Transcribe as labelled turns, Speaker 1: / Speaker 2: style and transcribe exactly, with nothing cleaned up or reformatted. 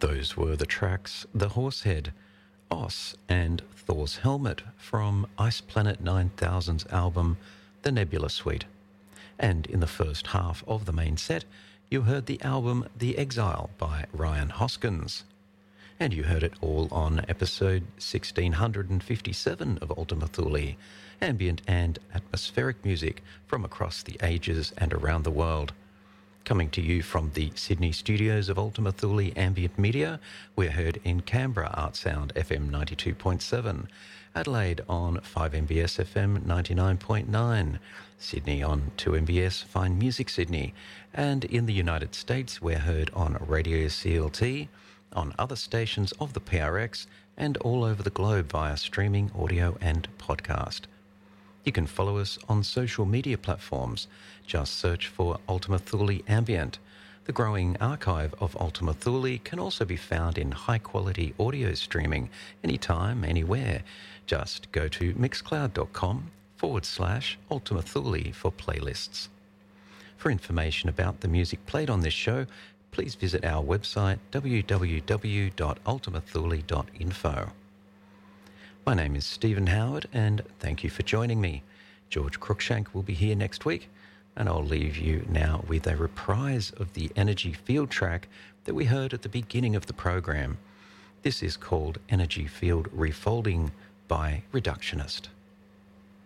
Speaker 1: Those were the tracks The Horsehead, Os and Thor's Helmet from Ice Planet nine thousand's album The Nebula Suite. And in the first half of the main set, you heard the album The Exile by Ryan Hoskins. And you heard it all on episode sixteen fifty-seven of Ultima Thule, ambient and atmospheric music from across the ages and around the world. Coming to you from the Sydney studios of Ultima Thule Ambient Media, we're heard in Canberra Art Sound F M ninety-two point seven, Adelaide on five M B S F M ninety-nine point nine, Sydney on two M B S Fine Music Sydney, and in the United States we're heard on Radio C L T, on other stations of the P R X, and all over the globe via streaming, audio and podcast. You can follow us on social media platforms. Just search for Ultima Thule Ambient. The growing archive of Ultima Thule can also be found in high-quality audio streaming anytime, anywhere. Just go to mixcloud.com forward slash Ultima Thule for playlists. For information about the music played on this show, please visit our website w w w dot ultima thule dot info. My name is Stephen Howard, and thank you for joining me. George Cruikshank will be here next week, and I'll leave you now with a reprise of the Energy Field track that we heard at the beginning of the program. This is called Energy Field Refolding by Reductionist.